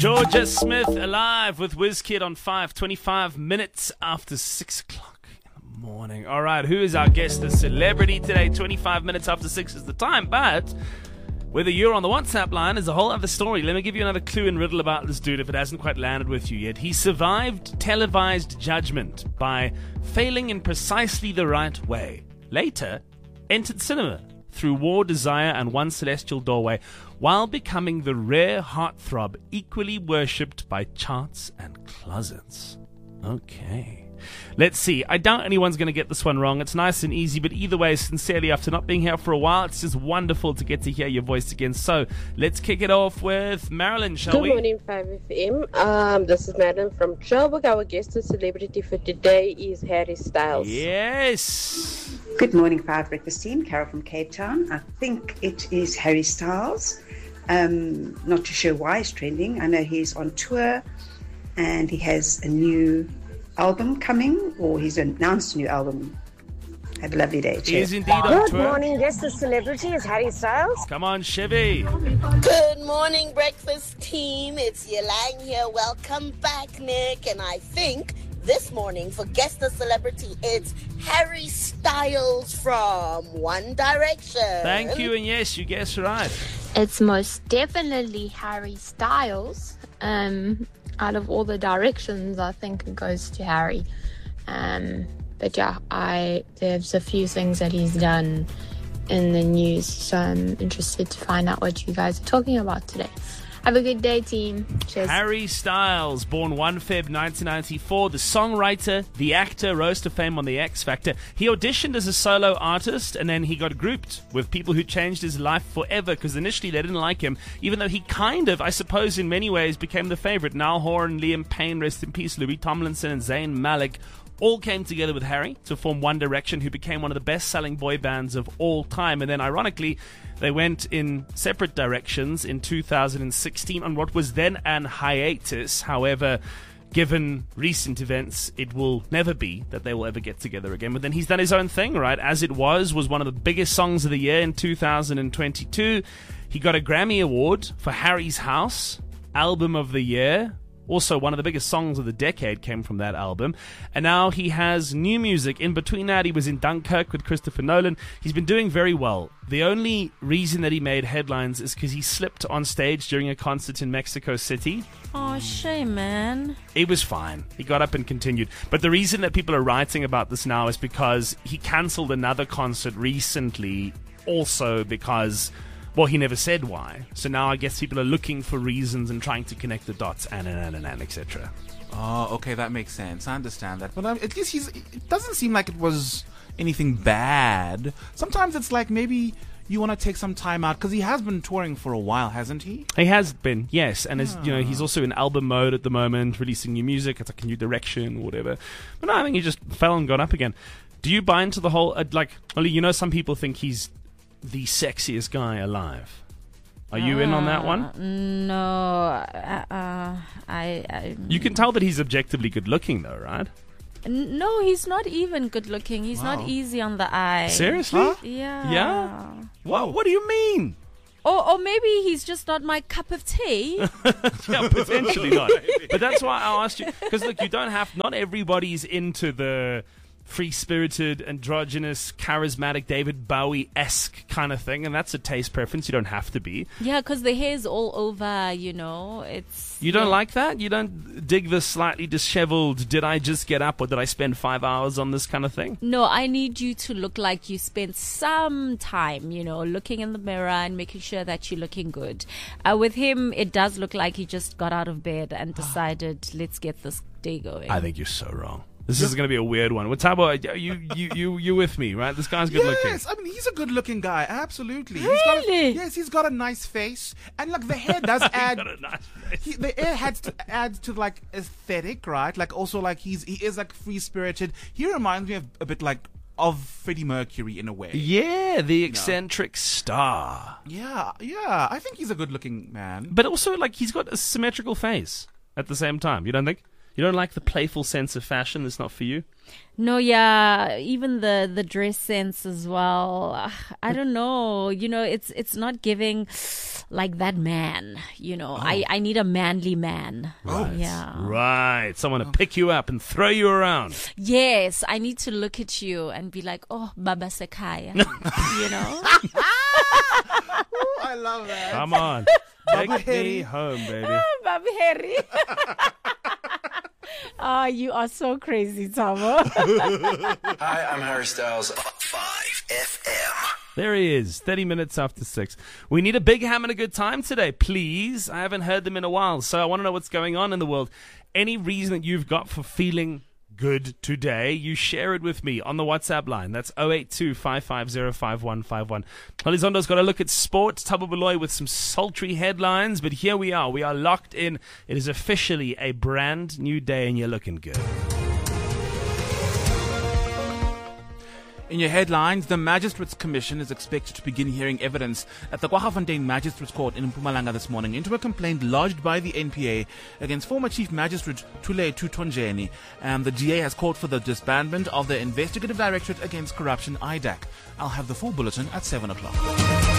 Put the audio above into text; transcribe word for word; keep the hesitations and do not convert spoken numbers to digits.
Georgia Smith alive with WizKid on five, twenty-five minutes after six o'clock in the morning. All right, who is our guest, the celebrity today? twenty-five minutes after six is the time, but whether you're on the WhatsApp line is a whole other story. Let me give you another clue and riddle about this dude if it hasn't quite landed with you yet. He survived televised judgment by failing in precisely the right way. Later, entered cinema through War, Desire, and One Celestial Doorway, while becoming the rare heartthrob equally worshipped by charts and closets. Okay. Let's see. I doubt anyone's going to get this one wrong. It's nice and easy, but either way, sincerely, after not being here for a while, it's just wonderful to get to hear your voice again. So, let's kick it off with Marilyn, shall Good we? Good morning, five F M. Um, this is Marilyn from Joburg. Our guest and celebrity for today is Harry Styles. Yes. Good morning, Five Breakfast Team. Carol from Cape Town. I think it is Harry Styles. Um, not too sure why he's trending. I know he's on tour and he has a new album coming, or he's announced a new album. Have a lovely day. He is indeed on Good tour. morning, guest and celebrity is Harry Styles. Come on, Chevy. Good morning, breakfast team. It's Yelang here. Welcome back, Nick. And I think this morning for guest and celebrity, it's Harry Styles from One Direction. Thank you, and yes, you guessed right. It's most definitely Harry Styles. Um, out of all the directions, I think it goes to Harry. Um, but yeah, I there's a few things that he's done in the news, so I'm interested to find out what you guys are talking about today. Have a good day, team. Cheers. Harry Styles, born the first of February nineteen ninety-four, the songwriter, the actor, rose to fame on The X Factor. He auditioned as a solo artist, and then he got grouped with people who changed his life forever, because initially they didn't like him, even though he kind of, I suppose in many ways, became the favorite. Niall Horan, Liam Payne, rest in peace, Louis Tomlinson, and Zayn Malik all came together with Harry to form One Direction, who became one of the best-selling boy bands of all time. And then, ironically, they went in separate directions in two thousand sixteen on what was then an hiatus. However, given recent events, it will never be that they will ever get together again. But then he's done his own thing, right? As It Was was one of the biggest songs of the year in two thousand twenty-two. He got a Grammy Award for Harry's House, Album of the Year. Also, one of the biggest songs of the decade came from that album. And now he has new music. In between that, he was in Dunkirk with Christopher Nolan. He's been doing very well. The only reason that he made headlines is because he slipped on stage during a concert in Mexico City. Oh, shame, man. It was fine. He got up and continued. But the reason that people are writing about this now is because he cancelled another concert recently, also because, well, he never said why. So now I guess people are looking for reasons and trying to connect the dots, and and and and et cetera. Oh, okay, that makes sense. I understand that. But um, at least he's. It doesn't seem like it was anything bad. Sometimes it's like maybe you want to take some time out, because he has been touring for a while, hasn't he? He has been, yes. And as you know, he's also in album mode at the moment, releasing new music. It's like a new direction or whatever. But no, I think he just fell and got up again. Do you buy into the whole, uh, like, well, you know, some people think he's the sexiest guy alive. Are you uh, in on that one? No, uh, uh, I, I. You can tell that he's objectively good looking, though, right? N- no, he's not even good looking. He's Wow. not easy on the eye. Seriously? Huh? Yeah. Yeah? What? What do you mean? Or, or maybe he's just not my cup of tea. Yeah, potentially not. But that's why I asked you, because look, you don't have. Not everybody's into the free-spirited, androgynous, charismatic, David Bowie-esque kind of thing, and that's a taste preference. You don't have to be. Yeah, because the hair's all over, you know. It's You don't yeah. like that? You don't dig the slightly disheveled, did I just get up or did I spend five hours on this kind of thing? No, I need you to look like you spent some time, you know, looking in the mirror and making sure that you're looking good. Uh, with him, it does look like he just got out of bed and decided, let's get this day going. I think you're so wrong. This is going to be a weird one. What's about you? You you you with me, right? This guy's good looking. Yes, I mean he's a good-looking guy. Absolutely. Really? He's got a, yes, he's got a nice face, and like the hair does add. Got a nice face. He, the hair adds to adds to like aesthetic, right? Like also like he's he is like free-spirited. He reminds me of a bit like of Freddie Mercury in a way. Yeah, the eccentric star. Yeah, yeah. I think he's a good-looking man. But also, like, he's got a symmetrical face at the same time. You don't think? You don't like the playful sense of fashion? That's not for you? No, yeah, even the, the dress sense as well. I don't know. You know, it's it's not giving like that man. You know, oh. I, I need a manly man. Right. Yeah. Right. Someone to pick you up and throw you around. Yes, I need to look at you and be like, oh, Baba Sekaya. You know? Ooh, I love that. Come on. Take me home, baby. Baba Harry. Ah, oh, you are so crazy, Tamo. Hi, I'm Harry Styles. five F M. There he is, thirty minutes after six. We need a big ham and a good time today, please. I haven't heard them in a while, so I want to know what's going on in the world. Any reason that you've got for feeling good today, you share it with me on the WhatsApp line. That's oh eight two, five five zero, five one five one. Holizondo's got a look at sport. Thabo Baloyi with some sultry headlines, but here we are. We are locked in. It is officially a brand new day, and you're looking good. In your headlines, the Magistrates Commission is expected to begin hearing evidence at the Kwaggafontein Magistrates Court in Mpumalanga this morning into a complaint lodged by the N P A against former Chief Magistrate Thule Tutonjeni. And the D A has called for the disbandment of the Investigative Directorate Against Corruption, I D A C. I'll have the full bulletin at seven o'clock.